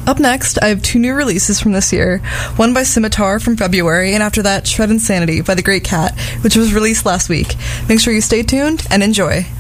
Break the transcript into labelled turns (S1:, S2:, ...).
S1: Up next, I have 2 new releases from this year. One by Scimitar from February, and after that, Shred Insanity by The Great Cat, which was released last week. Make sure you stay tuned and enjoy.